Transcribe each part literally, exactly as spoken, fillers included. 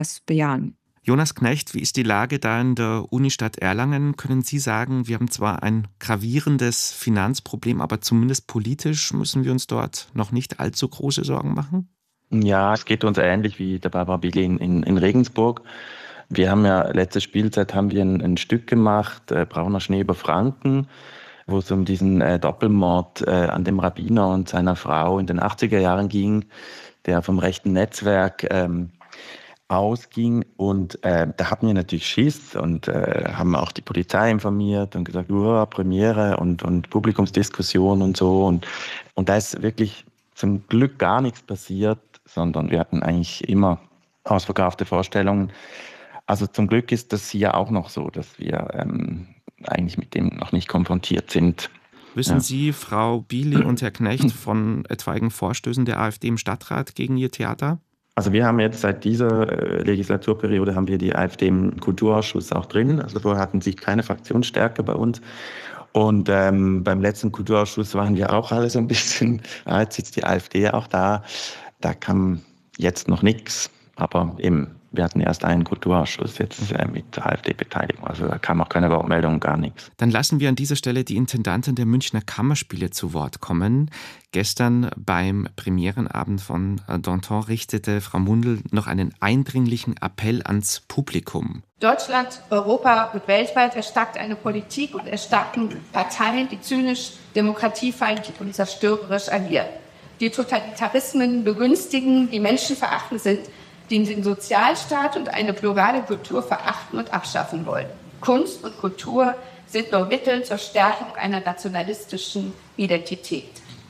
das bejahen. Jonas Knecht, wie ist die Lage da in der Unistadt Erlangen? Können Sie sagen, wir haben zwar ein gravierendes Finanzproblem, aber zumindest politisch müssen wir uns dort noch nicht allzu große Sorgen machen? Ja, es geht uns ähnlich wie der Barbara Bigli in, in, in Regensburg. Wir haben ja letzte Spielzeit haben wir ein, ein Stück gemacht, äh, Brauner Schnee über Franken, wo es um diesen äh, Doppelmord äh, an dem Rabbiner und seiner Frau in den achtziger Jahren ging, der vom rechten Netzwerk ähm, ausging. Und äh, da hatten wir natürlich Schiss und äh, haben auch die Polizei informiert und gesagt, oh, Premiere und, und Publikumsdiskussion und so. Und, und da ist wirklich zum Glück gar nichts passiert, sondern wir hatten eigentlich immer ausverkaufte Vorstellungen. Also zum Glück ist das hier auch noch so, dass wir ähm, eigentlich mit dem noch nicht konfrontiert sind. Wissen Ja. Sie, Frau Bigli und Herr Knecht, von etwaigen Vorstößen der AfD im Stadtrat gegen Ihr Theater? Also wir haben jetzt seit dieser äh, Legislaturperiode haben wir die AfD im Kulturausschuss auch drin. Also vorher hatten sie keine Fraktionsstärke bei uns. Und ähm, beim letzten Kulturausschuss waren wir auch alle so ein bisschen, ah, jetzt sitzt die AfD auch da. Da kam jetzt noch nichts, aber eben, wir hatten erst einen Kulturausschuss jetzt äh, mit AfD-Beteiligung. Also da kam auch keine Wortmeldung, gar nichts. Dann lassen wir an dieser Stelle die Intendantin der Münchner Kammerspiele zu Wort kommen. Gestern beim Premierenabend von Danton richtete Frau Mundl noch einen eindringlichen Appell ans Publikum. Deutschland, Europa und weltweit erstarkt eine Politik und erstarken Parteien, die zynisch, demokratiefeindlich und zerstörerisch agieren, die Totalitarismen begünstigen, die menschenverachtend sind, die den Sozialstaat und eine plurale Kultur verachten und abschaffen wollen. Kunst und Kultur sind nur Mittel zur Stärkung einer nationalistischen Identität.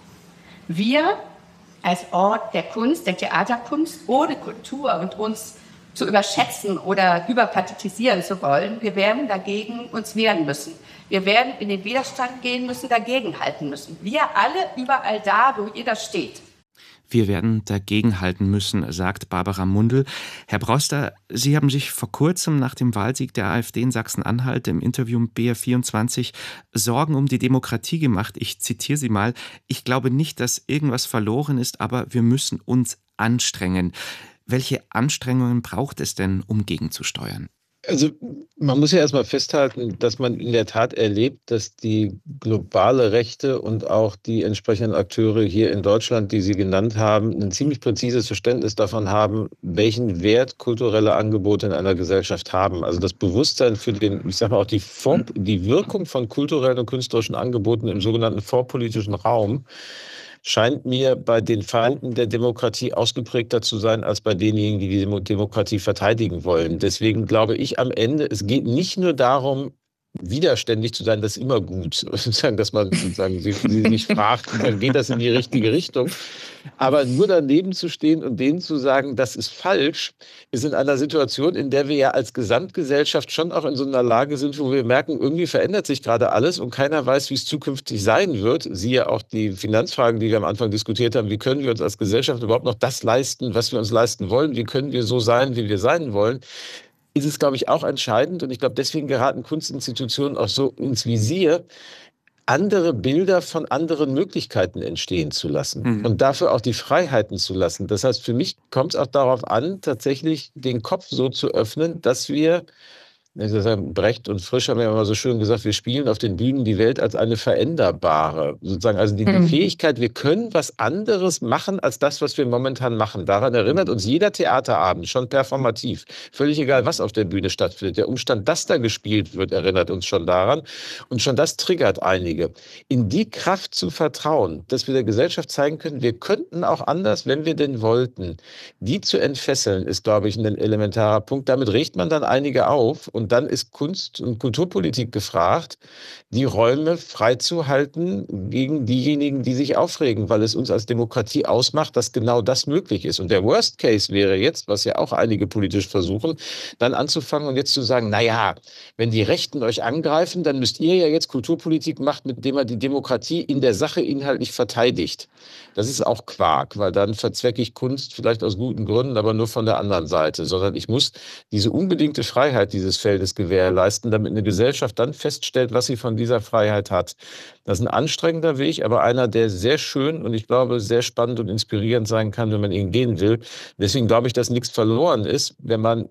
Wir als Ort der Kunst, der Theaterkunst, ohne Kultur und uns zu überschätzen oder überpathetieren zu wollen, wir werden dagegen uns wehren müssen. Wir werden in den Widerstand gehen müssen, dagegenhalten müssen. Wir alle überall da, wo jeder steht. Wir werden dagegenhalten müssen, sagt Barbara Mundl. Herr Broster, Sie haben sich vor kurzem nach dem Wahlsieg der AfD in Sachsen-Anhalt im Interview mit B R vierundzwanzig Sorgen um die Demokratie gemacht. Ich zitiere Sie mal. Ich glaube nicht, dass irgendwas verloren ist, aber wir müssen uns anstrengen. Welche Anstrengungen braucht es denn, um gegenzusteuern? Also man muss ja erstmal festhalten, dass man in der Tat erlebt, dass die globale Rechte und auch die entsprechenden Akteure hier in Deutschland, die Sie genannt haben, ein ziemlich präzises Verständnis davon haben, welchen Wert kulturelle Angebote in einer Gesellschaft haben. Also das Bewusstsein für den, ich sage mal auch die, Form, die Wirkung von kulturellen und künstlerischen Angeboten im sogenannten vorpolitischen Raum scheint mir bei den Feinden der Demokratie ausgeprägter zu sein als bei denjenigen, die die Demokratie verteidigen wollen. Deswegen glaube ich am Ende, es geht nicht nur darum, widerständig zu sein, das ist immer gut, dass man sozusagen sie, sie sich fragt, dann geht das in die richtige Richtung. Aber nur daneben zu stehen und denen zu sagen, das ist falsch, ist in einer Situation, in der wir ja als Gesamtgesellschaft schon auch in so einer Lage sind, wo wir merken, irgendwie verändert sich gerade alles und keiner weiß, wie es zukünftig sein wird. Siehe auch die Finanzfragen, die wir am Anfang diskutiert haben. Wie können wir uns als Gesellschaft überhaupt noch das leisten, was wir uns leisten wollen? Wie können wir so sein, wie wir sein wollen? Ist es, glaube ich, auch entscheidend. Und ich glaube, deswegen geraten Kunstinstitutionen auch so ins Visier, andere Bilder von anderen Möglichkeiten entstehen zu lassen mhm. und dafür auch die Freiheiten zu lassen. Das heißt, für mich kommt es auch darauf an, tatsächlich den Kopf so zu öffnen, dass wir, Brecht und Frisch haben ja immer so schön gesagt, wir spielen auf den Bühnen die Welt als eine veränderbare, sozusagen, also die, die Fähigkeit, wir können was anderes machen als das, was wir momentan machen. Daran erinnert uns jeder Theaterabend, schon performativ. Völlig egal, was auf der Bühne stattfindet. Der Umstand, dass da gespielt wird, erinnert uns schon daran. Und schon das triggert einige. In die Kraft zu vertrauen, dass wir der Gesellschaft zeigen können, wir könnten auch anders, wenn wir denn wollten. Die zu entfesseln, ist, glaube ich, ein elementarer Punkt. Damit regt man dann einige auf. Und dann ist Kunst- und Kulturpolitik gefragt, die Räume freizuhalten gegen diejenigen, die sich aufregen, weil es uns als Demokratie ausmacht, dass genau das möglich ist. Und der Worst Case wäre jetzt, was ja auch einige politisch versuchen, dann anzufangen und jetzt zu sagen, naja, wenn die Rechten euch angreifen, dann müsst ihr ja jetzt Kulturpolitik machen, mit dem man die Demokratie in der Sache inhaltlich verteidigt. Das ist auch Quark, weil dann verzwecke ich Kunst vielleicht aus guten Gründen, aber nur von der anderen Seite, sondern ich muss diese unbedingte Freiheit dieses Feldes Spannungsfeldes gewährleisten, damit eine Gesellschaft dann feststellt, was sie von dieser Freiheit hat. Das ist ein anstrengender Weg, aber einer, der sehr schön und ich glaube sehr spannend und inspirierend sein kann, wenn man ihn gehen will. Deswegen glaube ich, dass nichts verloren ist, wenn man